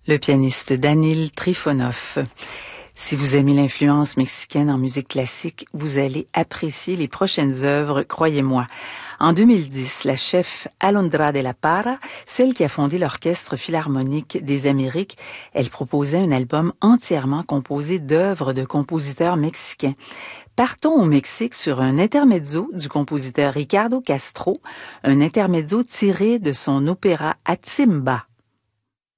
Le pianiste Danil Trifonov. Si vous aimez l'influence mexicaine en musique classique, vous allez apprécier les prochaines œuvres, croyez-moi. En 2010, la chef Alondra de la Parra, celle qui a fondé l'Orchestre philharmonique des Amériques, elle proposait un album entièrement composé d'œuvres de compositeurs mexicains. Partons au Mexique sur un intermezzo du compositeur Ricardo Castro, un intermezzo tiré de son opéra Atzimba.